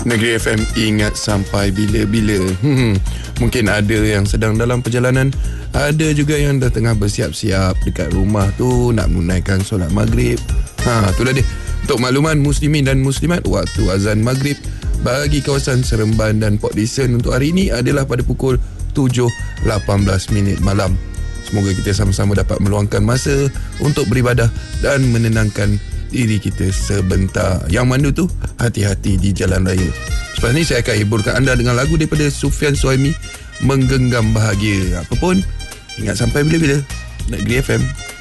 Negeri FM, ingat sampai bila-bila. Mungkin ada yang sedang dalam perjalanan, ada juga yang dah tengah bersiap-siap dekat rumah tu nak menunaikan solat maghrib. Itulah dia. Untuk makluman muslimin dan muslimat, waktu azan maghrib bagi kawasan Seremban dan Port Dickson untuk hari ini adalah pada pukul 7.18 malam. Semoga kita sama-sama dapat meluangkan masa untuk beribadah dan menenangkan diri kita sebentar. Yang mana tu, hati-hati di jalan raya. Selepas ni saya akan hiburkan anda dengan lagu daripada Sufian Suhaimi, Menggenggam Bahagia. Apa pun, ingat sampai bila-bila. Negeri FM.